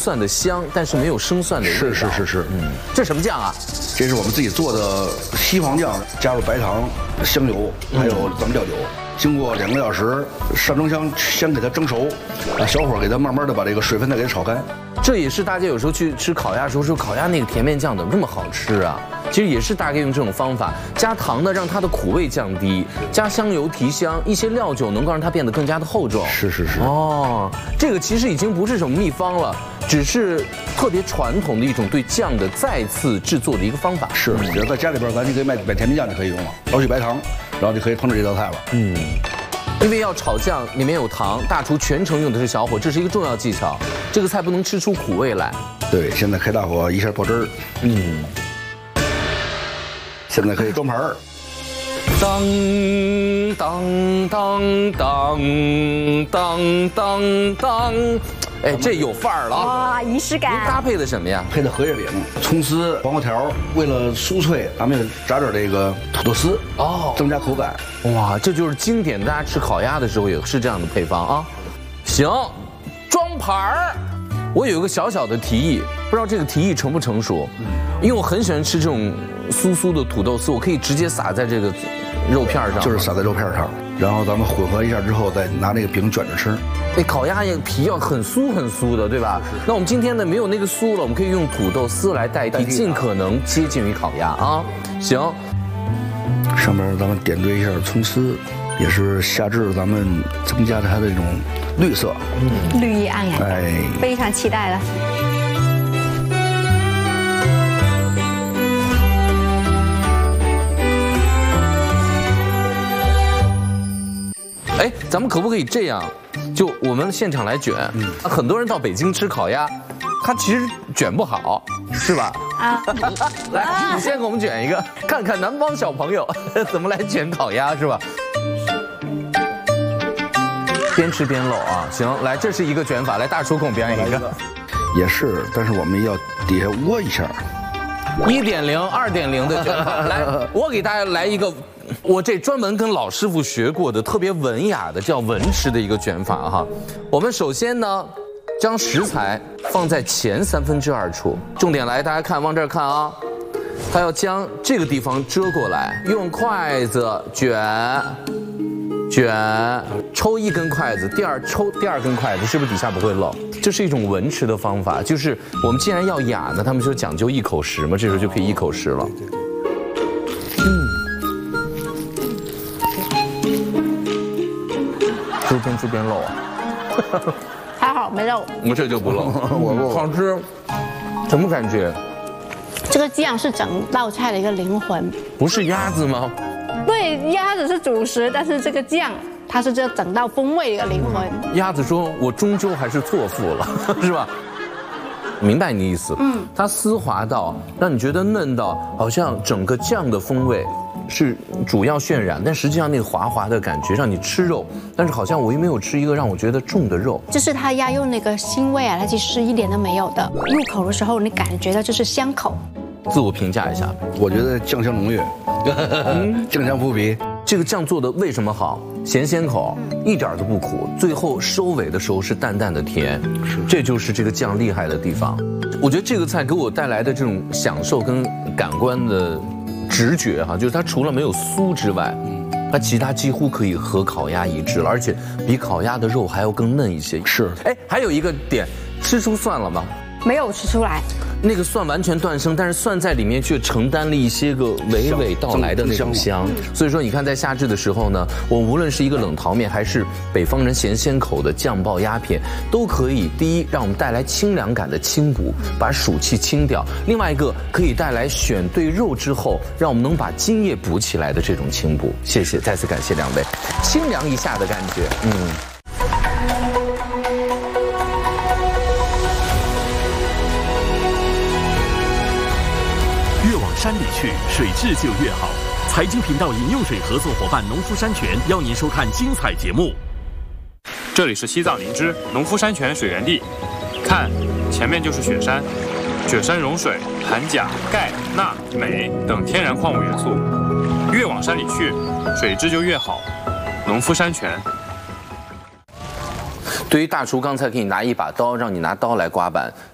蒜的香，但是没有生蒜的味道。 是， 这什么酱啊？ 这是我们自己做的西黄酱，加入白糖、香油，还有咱们料酒。经过2个小时上蒸箱，先给它蒸熟，小火给它慢慢的把这个水分再给它炒开。 这也是大家有时候去吃烤鸭的时候说，烤鸭那个甜面酱怎么这么好吃啊？其实也是大概用这种方法，加糖呢让它的苦味降低，加香油提香，一些料酒能够让它变得更加的厚重。 是。 哦，这个其实已经不是什么秘方了，只是特别传统的一种对酱的再次制作的一个方法。 是，只要在家里边，咱就可以买甜面酱就可以用了，捞起白糖，然后就可以烹制这道菜了。 因为要炒酱，里面有糖，大厨全程用的是小火，这是一个重要技巧。这个菜不能吃出苦味来。 对，现在开大火一下爆汁儿。现在可以装盘儿。 当当当当当当当，哎，这有范儿了啊！ 哇，仪式感。 您搭配的什么呀？ 配的荷叶饼、葱丝、黄瓜条，为了酥脆，咱们也炸点这个土豆丝哦，增加口感。 哇，这就是经典的，大家吃烤鸭的时候也是这样的配方啊。行，装盘儿。我有一个小小的提议，不知道这个提议成不成熟？因为我很喜欢吃这种酥酥的土豆丝，我可以直接撒在这个肉片上， 就是撒在肉片上，然后咱们混合一下之后，再拿那个饼卷着吃。 那烤鸭皮要很酥很酥的，对吧？那我们今天呢没有那个酥了，我们可以用土豆丝来代替，尽可能接近于烤鸭啊。行， 上面咱们点缀一下葱丝，也是下至咱们增加它的这种绿色， 绿意盎然，哎，非常期待了。 哎，咱们可不可以这样？就我们现场来卷。很多人到北京吃烤鸭，他其实卷不好，是吧？啊，来，你先给我们卷一个，看看南方小朋友怎么来卷烤鸭，是吧？边吃边漏啊！行，来，这是一个卷法，来，大厨给我们表演一个。 也是，但是我们要底下窝一下。 1.0、2.0的卷法，来，我给大家来一个。我这专门跟老师傅学过的，特别文雅的，叫文吃的一个卷法哈。我们首先呢，将食材放在前2/3处，重点来，大家看，往这儿看啊。他要将这个地方遮过来，用筷子卷，抽1根筷子，抽第2根筷子，是不是底下不会漏？这是一种文吃的方法，就是我们既然要雅呢，他们说讲究1口食嘛，这时候就可以1口食了。边吃边漏啊， 还好没漏。 我这就不漏，我好吃，什么感觉？ 这个酱是整道菜的一个灵魂。 不是鸭子吗？ 对，鸭子是主食，但是这个酱它是这整道风味的一个灵魂。 鸭子说：“我终究还是错付了，是吧？”明白你的意思。它丝滑到让你觉得嫩到，好像整个酱的风味是主要渲染，但实际上那个滑滑的感觉让你吃肉，但是好像我又没有吃一个让我觉得重的肉。 就是它鸭肉那个腥味啊，它其实是一点都没有的。入口的时候，你感觉到就是香口。 自我评价一下， 我觉得酱香浓郁，酱香扑鼻。 这个酱做的为什么好？咸鲜口，一点都不苦，最后收尾的时候是淡淡的甜，这就是这个酱厉害的地方。我觉得这个菜给我带来的这种享受跟感官的直觉哈，就是它除了没有酥之外，它其他几乎可以和烤鸭一致了，而且比烤鸭的肉还要更嫩一些。 是， 哎，还有一个点，吃出蒜了吗？ 没有吃出来。 那个蒜完全断生，但是蒜在里面却承担了一些个娓娓道来的那种香。所以说，你看在夏至的时候呢，我无论是一个冷淘面，还是北方人咸鲜口的酱爆鸭片，都可以第一让我们带来清凉感的清补，把暑气清掉；另外一个可以带来选对肉之后，让我们能把津液补起来的这种清补。谢谢，再次感谢两位，清凉一下的感觉。 山里去，水质就越好。财经频道饮用水合作伙伴农夫山泉邀您收看精彩节目。 这里是西藏林芝农夫山泉水源地，看，前面就是雪山，雪山融水含钾、钙、钠、镁等天然矿物元素，越往山里去，水质就越好。农夫山泉。 对于大厨刚才给你拿一把刀，让你拿刀来刮板，